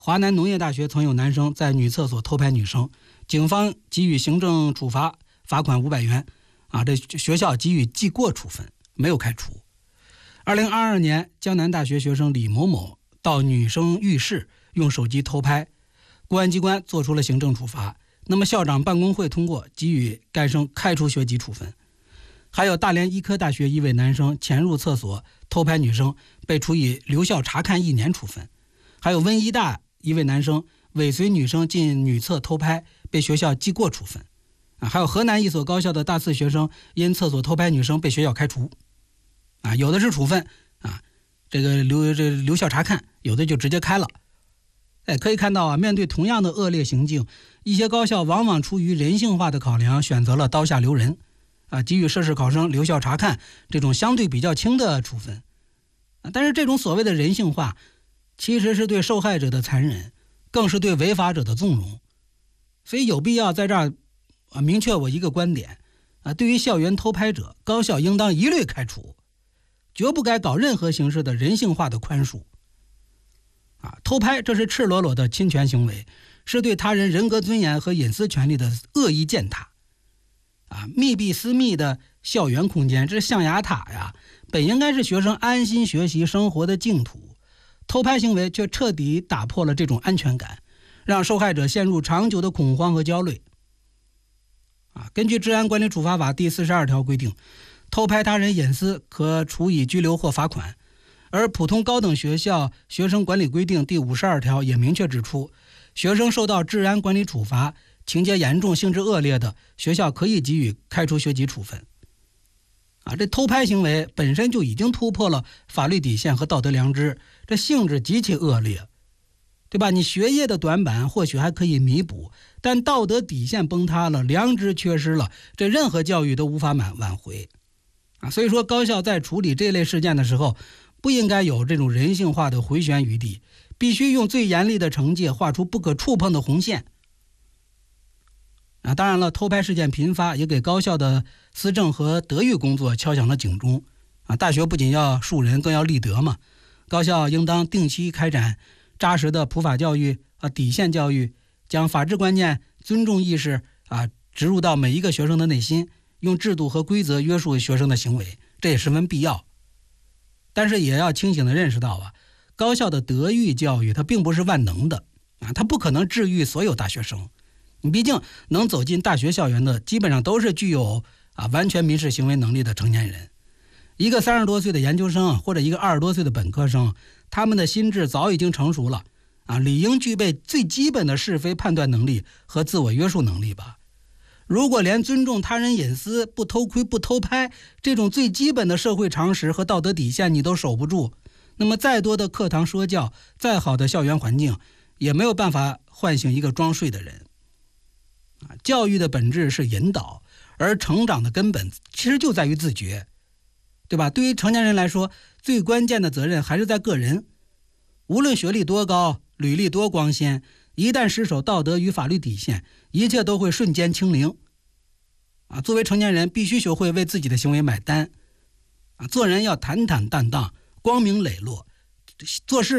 华南农业大学曾有男生在女厕所偷拍女生，警方给予行政处罚，罚款500元。这学校给予记过处分，没有开除。2022年，江南大学学生李某某到女生浴室用手机偷拍，公安机关作出了行政处罚。那么校长办公会通过给予该生开除学籍处分。还有大连医科大学一位男生潜入厕所偷拍女生，被处以留校察看1年处分。还有温医大一位男生尾随女生进女厕偷拍，被学校记过处分。还有河南一所高校的大4学生因厕所偷拍女生被学校开除。有的是处分这个留校察看，有的就直接开了。可以看到面对同样的恶劣行径，一些高校往往出于人性化的考量，选择了刀下留人给予涉事考生留校察看这种相对比较轻的处分。但是这种所谓的人性化，其实是对受害者的残忍，更是对违法者的纵容。所以有必要在这儿明确我一个观点对于校园偷拍者，高校应当一律开除，绝不该搞任何形式的人性化的宽恕。偷拍这是赤裸裸的侵权行为，是对他人人格尊严和隐私权利的恶意践踏。密闭私密的校园空间，这是象牙塔呀，本应该是学生安心学习生活的净土，偷拍行为却彻底打破了这种安全感，让受害者陷入长久的恐慌和焦虑。根据《治安管理处罚法》第42条规定，偷拍他人隐私可处以拘留或罚款。而普通高等学校学生管理规定第52条也明确指出，学生受到治安管理处罚，情节严重、性质恶劣的，学校可以给予开除学籍处分。这偷拍行为本身就已经突破了法律底线和道德良知，这性质极其恶劣，对吧？你学业的短板或许还可以弥补，但道德底线崩塌了，良知缺失了，这任何教育都无法挽回。所以说高校在处理这类事件的时候，不应该有这种人性化的回旋余地，必须用最严厉的惩戒画出不可触碰的红线。当然了，偷拍事件频发也给高校的思政和德育工作敲响了警钟。大学不仅要树人，更要立德嘛。高校应当定期开展扎实的普法教育底线教育，将法治观念、尊重意识植入到每一个学生的内心，用制度和规则约束学生的行为，这也十分必要。但是也要清醒地认识到高校的德育教育它并不是万能的它不可能治愈所有大学生。你毕竟能走进大学校园的基本上都是具有完全民事行为能力的成年人。一个30多岁的研究生或者一个20多岁的本科生，他们的心智早已经成熟了理应具备最基本的是非判断能力和自我约束能力吧。如果连尊重他人隐私、不偷窥、不偷拍这种最基本的社会常识和道德底线你都守不住，那么再多的课堂说教，再好的校园环境，也没有办法唤醒一个装睡的人。教育的本质是引导，而成长的根本其实就在于自觉，对吧？对于成年人来说，最关键的责任还是在个人。无论学历多高，履历多光鲜，一旦失守道德与法律底线，一切都会瞬间清零。作为成年人，必须学会为自己的行为买单。做人要坦坦荡荡、光明磊落，做事